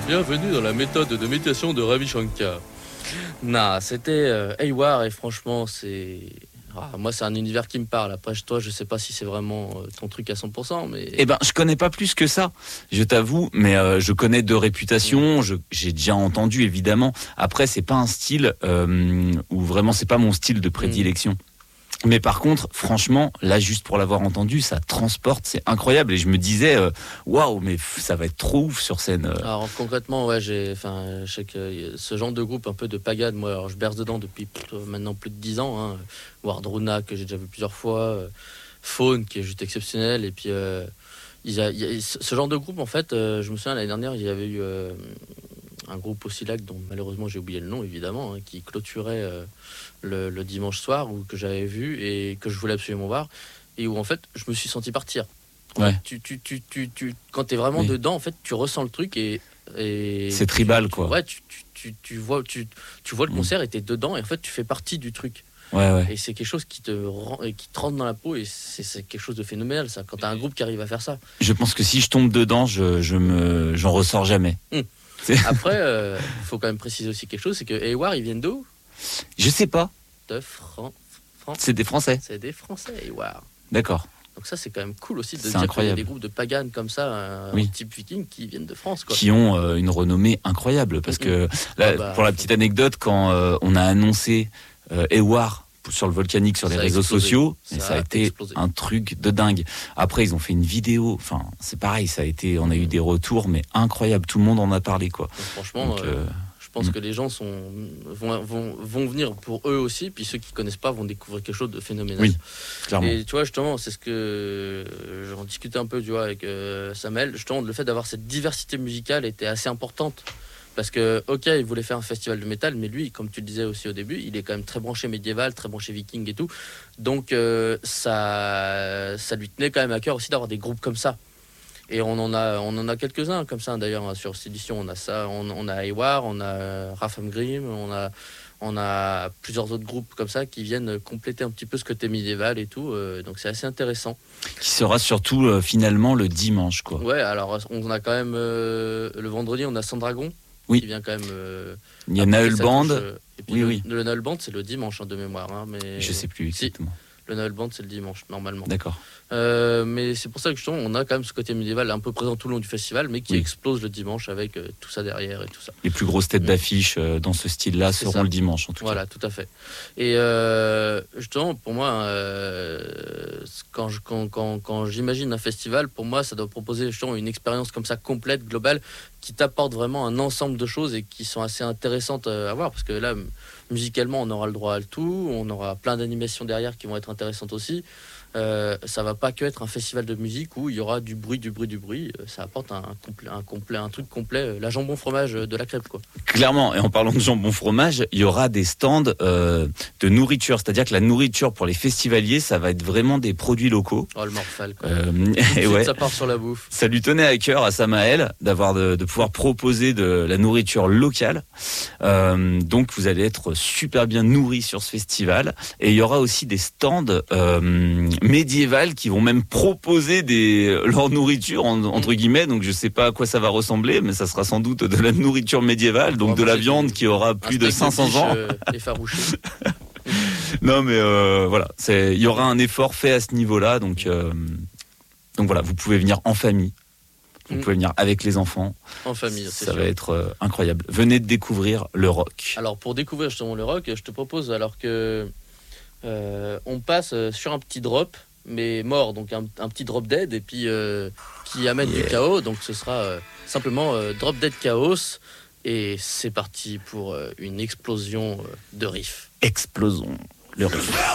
Bienvenue dans la méthode de méditation de Ravi Shankar. Non, c'était Hayward et franchement, moi, c'est un univers qui me parle. Après, toi, je sais pas si c'est vraiment ton truc à 100%, mais... Eh ben, je connais pas plus que ça, je t'avoue, mais je connais de réputation, j'ai déjà entendu, évidemment. Après, c'est pas un style où vraiment, c'est pas mon style de prédilection. Mais par contre, franchement, là, juste pour l'avoir entendu, ça transporte, c'est incroyable. Et je me disais, waouh, mais ça va être trop ouf sur scène. Alors concrètement, ouais, je sais que ce genre de groupe un peu de pagade, moi, alors, je berce dedans depuis maintenant plus de 10 ans. Hein. Wardruna, que j'ai déjà vu plusieurs fois, Faune, qui est juste exceptionnel. Et puis, ce genre de groupe, en fait, je me souviens, l'année dernière, il y avait eu un groupe aussi là, dont malheureusement j'ai oublié le nom, évidemment, hein, qui clôturait le dimanche soir, ou que j'avais vu et que je voulais absolument voir, et où en fait je me suis senti partir. Ouais. Quand t'es vraiment dedans, en fait, tu ressens le truc et c'est tribal, quoi. Ouais, tu vois le concert et t'es dedans, et en fait tu fais partie du truc. Ouais. Et c'est quelque chose qui te rentre dans la peau, et c'est quelque chose de phénoménal, ça, quand t'as un groupe qui arrive à faire ça. Je pense que si je tombe dedans, j'en ressors jamais. Après, faut quand même préciser aussi quelque chose, c'est que Hayward, ils viennent d'où? Je sais pas. De France. C'est des Français. C'est des Français, Hayward. D'accord. Donc ça, c'est quand même cool aussi de c'est dire incroyable. qu'il y a des groupes de paganes comme ça, type viking, qui viennent de France, quoi. Qui ont une renommée incroyable. Parce que, là, pour la petite anecdote, quand on a annoncé Hayward sur le Volcanique, sur les réseaux sociaux, ça a été un truc de dingue. Après, ils ont fait une vidéo, enfin, c'est pareil, on a eu des retours, mais incroyables. Tout le monde en a parlé, quoi. Donc, franchement, je pense que les gens vont venir pour eux aussi, puis ceux qui connaissent pas vont découvrir quelque chose de phénoménal. Oui, clairement. Et tu vois, justement, c'est ce que j'en discutais un peu, tu vois, avec Samuel. Justement, le fait d'avoir cette diversité musicale était assez importante. Parce que, ok, il voulait faire un festival de métal, mais lui, comme tu le disais aussi au début, il est quand même très branché médiéval, très branché viking et tout. Donc, ça lui tenait quand même à cœur aussi d'avoir des groupes comme ça. Et on en a quelques-uns comme ça, d'ailleurs, sur cette édition. On a ça, on a Hayward, on a Rapham Grimm, on a plusieurs autres groupes comme ça qui viennent compléter un petit peu ce côté médiéval et tout. Donc c'est assez intéressant. Qui sera surtout finalement le dimanche, quoi. Ouais, alors on a quand même le vendredi, on a Sandragon. Oui. Qui vient quand même. Il y a Naël Band. Et puis oui. Le Naël Band, c'est le dimanche, de mémoire. Hein, mais... Je sais plus exactement. Le Naël Band, c'est le dimanche, normalement. D'accord. Mais c'est pour ça que justement, on a quand même ce côté médiéval un peu présent tout le long du festival, mais qui explose le dimanche avec tout ça derrière et tout ça. Les plus grosses têtes d'affiche dans ce style-là seront le dimanche, en tout cas. Voilà, tout à fait. Et justement, pour moi, quand j'imagine un festival, pour moi, ça doit proposer justement une expérience comme ça complète, globale, qui t'apporte vraiment un ensemble de choses et qui sont assez intéressantes à voir, parce que là, musicalement, on aura le droit à tout, on aura plein d'animations derrière qui vont être intéressantes aussi. Ça va pas que être un festival de musique où il y aura du bruit. Ça apporte un truc complet, la jambon fromage de la crêpe, quoi. Clairement, et en parlant de jambon fromage, il y aura des stands de nourriture, c'est-à-dire que la nourriture pour les festivaliers, ça va être vraiment des produits locaux. Oh, le morphal, quoi. Et ça part sur la bouffe. Ça lui tenait à cœur à Samaël de pouvoir proposer de la nourriture locale. Donc vous allez être super bien nourris sur ce festival, et il y aura aussi des stands médiévales qui vont même proposer leur nourriture entre guillemets. Donc je sais pas à quoi ça va ressembler, mais ça sera sans doute de la nourriture médiévale, donc de la viande qui aura plus de 500 ans. Effarouché. Non mais voilà, il y aura un effort fait à ce niveau-là, donc voilà, vous pouvez venir en famille. Vous pouvez venir avec les enfants. En famille, ça va être incroyable. Venez de découvrir le rock. Alors pour découvrir justement le rock, je te propose, alors que on passe sur un petit drop, mais mort, donc un petit drop dead, et puis qui amène du chaos, donc ce sera simplement drop dead chaos, et c'est parti pour une explosion de riff. Explosons le riff.